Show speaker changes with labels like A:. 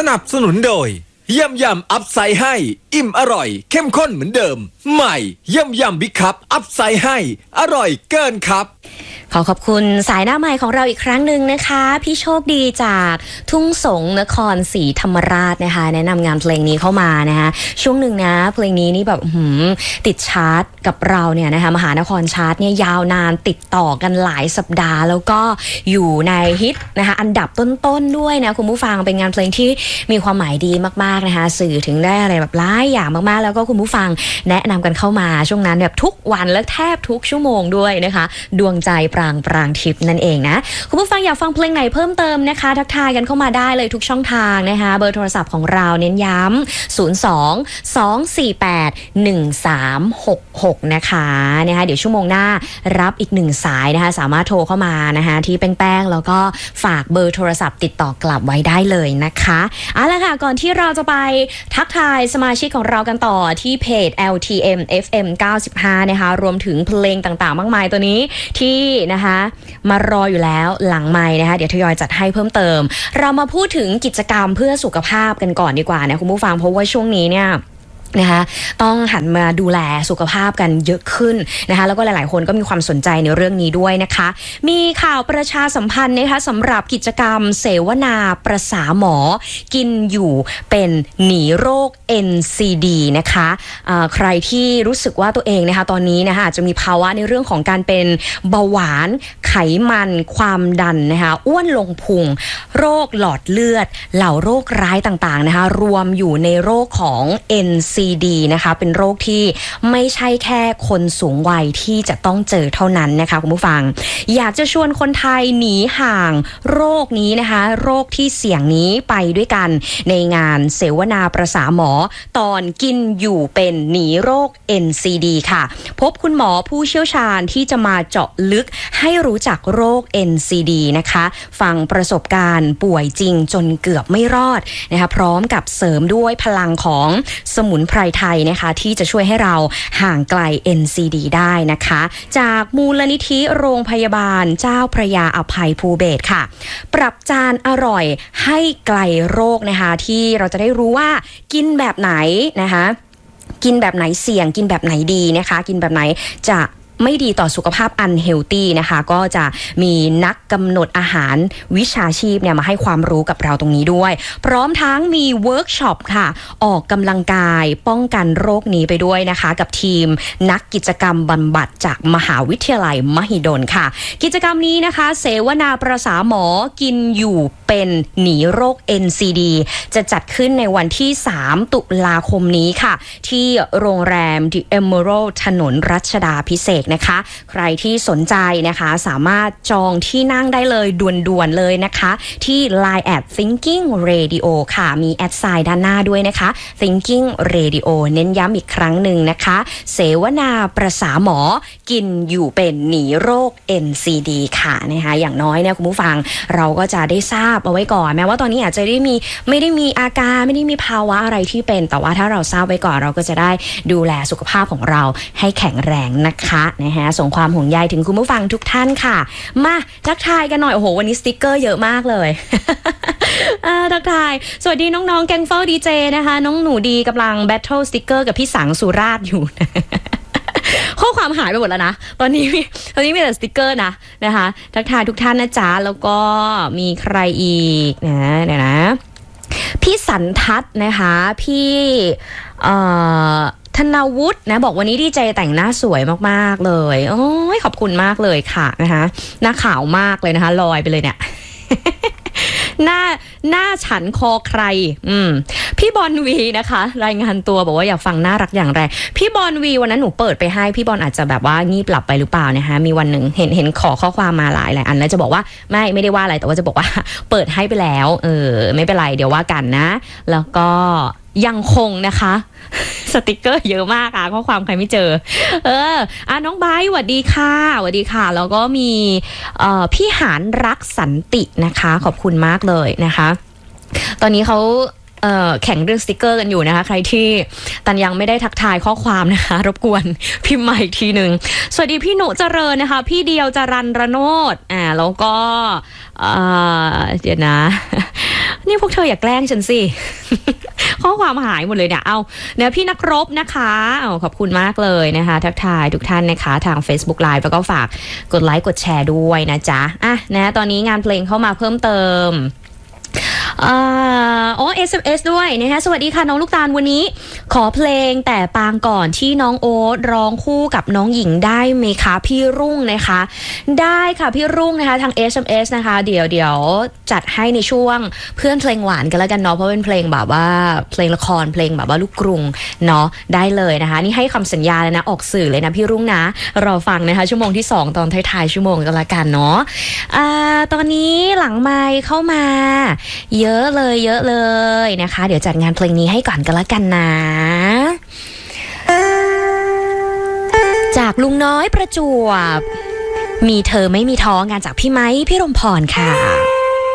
A: นับสนุนโดยยำอัพไซด์ให้อิ่มอร่อยเข้มข้นเหมือนเดิมใหม่ยำบิ๊กคัพอัพไซด์ให้อร่อยเกินครับ
B: ขอบคุณสายหน้าใหม่ของเราอีกครั้งหนึ่งนะคะพี่โชคดีจากทุ่งสงนครศรีธรรมราชนะคะแนะนำงานเพลงนี้เข้ามานะคะช่วงหนึ่งนะเพลงนี้นี่แบบติดชาร์ตกับเราเนี่ยนะคะมหานครชาร์ตเนี่ยยาวนานติดต่อกันหลายสัปดาห์แล้วก็อยู่ในฮิตนะคะอันดับต้นๆด้วยนะคุณผู้ฟังเป็นงานเพลงที่มีความหมายดีมากๆนะคะสื่อถึงได้อะไรแบบหลายอย่างมากๆแล้วก็คุณผู้ฟังแนะนำกันเข้ามาช่วงนั้นแบบทุกวันและแทบทุกชั่วโมงด้วยนะคะดวงใจปรางทิพย์นั่นเองนะคุณผู้ฟังอยากฟังเพลงไหนเพิ่มเติมนะคะทักทายกันเข้ามาได้เลยทุกช่องทางนะคะเบอร์โทรศัพท์ของเราเน้นย้ำ02-248-1366นะคะเดี๋ยวชั่วโมงหน้ารับอีก1สายนะคะสามารถโทรเข้ามานะคะที่แป้งแล้วก็ฝากเบอร์โทรศัพท์ติดต่อกลับไว้ได้เลยนะคะเอาล่ะค่ะก่อนที่เราจะไปทักทายสมาชิกของเรากันต่อที่เพจ LTM FM 95นะคะรวมถึงเพลงต่างๆมากมายตัวนี้ที่นะคะมารออยู่แล้วหลังไมค์นะคะเดี๋ยวทยอยจัดให้เพิ่มเติมเรามาพูดถึงกิจกรรมเพื่อสุขภาพกันก่อนดีกว่านะคุณผู้ฟังเพราะว่าช่วงนี้เนี่ยนะคะต้องหันมาดูแลสุขภาพกันเยอะขึ้นนะคะแล้วก็หลายๆคนก็มีความสนใจในเรื่องนี้ด้วยนะคะมีข่าวประชาสัมพันธ์นะคะสำหรับกิจกรรมเสวนาประสาหมอกินอยู่เป็นหนีโรค NCD นะคะใครที่รู้สึกว่าตัวเองนะคะตอนนี้นะคะอาจจะมีภาวะในเรื่องของการเป็นเบาหวานไขมันความดันนะคะอ้วนลงพุงโรคหลอดเลือดเหล่าโรคร้ายต่างๆนะคะรวมอยู่ในโรคของ NCDนะคะเป็นโรคที่ไม่ใช่แค่คนสูงวัยที่จะต้องเจอเท่านั้นนะคะคุณผู้ฟังอยากจะชวนคนไทยหนีห่างโรคนี้นะคะโรคที่เสี่ยงนี้ไปด้วยกันในงานเสวนาประสาหมอตอนกินอยู่เป็นหนีโรค NCD ค่ะพบคุณหมอผู้เชี่ยวชาญที่จะมาเจาะลึกให้รู้จักโรค NCD นะคะฟังประสบการณ์ป่วยจริงจนเกือบไม่รอดนะคะพร้อมกับเสริมด้วยพลังของสมุนไพรไทยนะคะที่จะช่วยให้เราห่างไกล NCD ได้นะคะจากมูลนิธิโรงพยาบาลเจ้าพระยาอภัยภูเบศรค่ะปรับจานอร่อยให้ไกลโรคนะคะที่เราจะได้รู้ว่ากินแบบไหนนะคะกินแบบไหนเสี่ยงกินแบบไหนดีนะคะกินแบบไหนจะไม่ดีต่อสุขภาพอันเฮลตี้นะคะก็จะมีนักกำหนดอาหารวิชาชีพเนี่ยมาให้ความรู้กับเราตรงนี้ด้วยพร้อมทั้งมีเวิร์กช็อปค่ะออกกำลังกายป้องกันโรคนี้ไปด้วยนะคะกับทีมนักกิจกรรมบำบัดจากมหาวิทยาลัยมหิดลค่ะกิจกรรมนี้นะคะเสวนาประสาหมอกินอยู่เป็นหนีโรค NCD จะจัดขึ้นในวันที่3ตุลาคมนี้ค่ะที่โรงแรม The Emerald ถนนรัชดาภิเษกนะคะใครที่สนใจนะคะสามารถจองที่นั่งได้เลยด่วนๆเลยนะคะที่ Line at Thinking Radio ค่ะมีแอดไซน์ด้านหน้าด้วยนะคะ Thinking Radio เน้นย้ำอีกครั้งหนึ่งนะคะเสวนาประสาหมอกินอยู่เป็นหนีโรค NCD ค่ะนะคะอย่างน้อยเนี่ยคุณผู้ฟังเราก็จะได้ทราบเอาไว้ก่อนแม้ว่าตอนนี้อาจจะไม่ได้มีอาการไม่ได้มีภาวะอะไรที่เป็นแต่ว่าถ้าเราทราบไว้ก่อนเราก็จะได้ดูแลสุขภาพของเราให้แข็งแรงนะคะส่งความห่วงใยถึงคุณผู้ฟังทุกท่านค่ะมาทักทายกันหน่อยโอ้โหวันนี้สติ๊กเกอร์เยอะมากเลย ทักทายสวัสดีน้องๆแกงเฝ้าดีเจนะคะน้องหนูดีกำลังแบทเทิลสติ๊กเกอร์กับพี่สังสุราษฎร์อยู่ ข้อความหายไปหมดแล้วนะตอนนี้มีแต่สติ๊กเกอร์นะคะทักทายทุกท่านนะจ๊ะแล้วก็มีใครอีกนะเดี๋ยวนะพี่สันทัศน์นะคะพี่ธนวุฒินะบอกวันนี้ดีเจแต่งหน้าสวยมากๆเลยโอ้ยขอบคุณมากเลยค่ะนะคะหน้าขาวมากเลยนะคะลอยไปเลยเนี่ย หน้าฉันคอใครพี่บอลวีนะคะรายงานตัวบอกว่าอยากฟังน่ารักอย่างไรพี่บอลวีวันนั้นหนูเปิดไปให้พี่บอลอาจจะแบบว่างีบหลับไปหรือเปล่านะคะมีวันหนึ่งเห็นขอข้อความมาหลายอันแล้วจะบอกว่าไม่ได้ว่าอะไรแต่ว่าจะบอกว่าเปิดให้ไปแล้วไม่เป็นไรเดี๋ยวว่ากันนะแล้วก็ยังคงนะคะสติกเกอร์เยอะมากข้อความใครไม่เจอน้องไบร์ทสวัสดีค่ะสวัสดีค่ะแล้วก็มีพี่หานรักสันตินะคะขอบคุณมากเลยนะคะตอนนี้เขาแข่งเรื่องสติกเกอร์กันอยู่นะคะใครที่ตันยังไม่ได้ทักทายข้อความนะคะรบกวนพิมพ์มาอีกทีหนึ่งสวัสดีพี่หนุเจริญนะคะพี่เดียวจรัญระโนดแล้วก็เดี๋ยวนะนี่พวกเธออย่าแกล้งฉันสิ ข้อความหายหมดเลยเนี่ยเอาเนี่ยพี่นักรบนะคะขอบคุณมากเลยนะคะทักทายทุกท่านนะคะทาง Facebook Live แล้วก็ฝากกดไลค์กดแชร์ด้วยนะจ๊ะนะตอนนี้งานเพลงเข้ามาเพิ่มเติมSMS ด้วยนะคะสวัสดีค่ะน้องลูกตาลวันนี้ขอเพลงแต่ปางก่อนที่น้องโอ๊ตร้องคู่กับน้องหญิงได้ไหมคะพี่รุ่งนะคะได้ค่ะพี่รุ่งนะคะทาง SMS นะคะเดี๋ยวจัดให้ในช่วงเพื่อนเพลงหวานกันแล้วกันเนาะเพราะเป็นเพลงแบบว่าเพลงละครเพลงแบบว่าลูกกรุงเนาะได้เลยนะคะนี่ให้คำสัญญาเลยนะออกสื่อเลยนะพี่รุ่งนะรอฟังนะคะชั่วโมงที่2ตอนท้ายๆชั่วโมงกันละกันเนาะตอนนี้หลังไมค์เข้ามาเยอะเลยนะคะเดี๋ยวจัดงานเพลงนี้ให้ก่อนกันละกันนะจากลุงน้อยประจวบมีเธอไม่มีท้องานจากพี่ไม้พี่รมพรค่ะ